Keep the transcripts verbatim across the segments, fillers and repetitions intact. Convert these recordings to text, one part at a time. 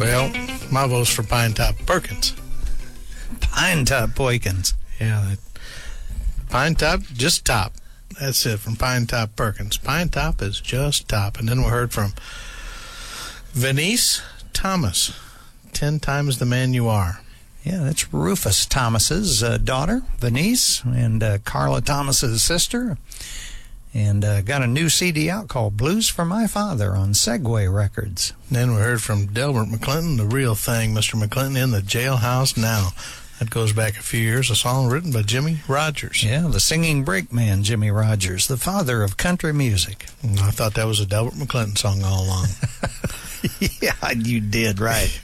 Well, my vote's for Pine Top Perkins. Pine Top Poikins. Yeah, that Pine Top, just top. That's it, from Pine Top Perkins. Pine Top is just top. And then we heard from Venice Thomas, Ten Times the Man You Are. Yeah, that's Rufus Thomas's uh, daughter, Venice, and uh, Carla Thomas's sister. And uh, got a new C D out called Blues for My Father on Segway Records. Then we heard from Delbert McClinton, The Real Thing, Mister McClinton in the Jailhouse Now. That goes back a few years, a song written by Jimmy Rogers. Yeah, the singing brakeman, Jimmy Rogers, the father of country music. And I thought that was a Delbert McClinton song all along. Yeah, you did, right.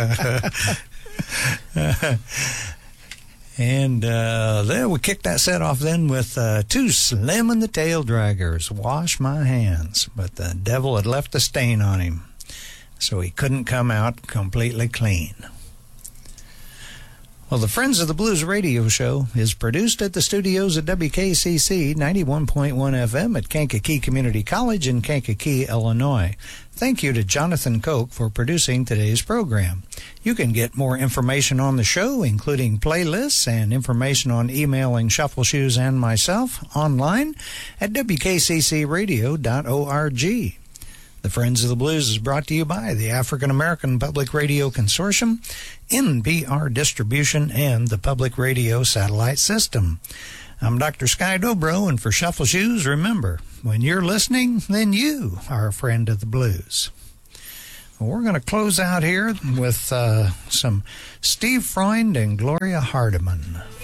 And uh, then we kicked that set off then with uh, Two Slim and the Tail Draggers, Wash My Hands. But the devil had left a stain on him, so he couldn't come out completely clean. Well, the Friends of the Blues radio show is produced at the studios at W K C C ninety-one point one F M at Kankakee Community College in Kankakee, Illinois. Thank you to Jonathan Koch for producing today's program. You can get more information on the show, including playlists and information on emailing Shuffle Shoes and myself, online at W K C C radio dot org. The Friends of the Blues is brought to you by the African American Public Radio Consortium, N P R Distribution, and the Public Radio Satellite System. I'm Doctor Sky Dobro, and for Shuffle Shoes, remember, when you're listening, then you are a friend of the blues. Well, we're going to close out here with uh, some Steve Freund and Gloria Hardiman.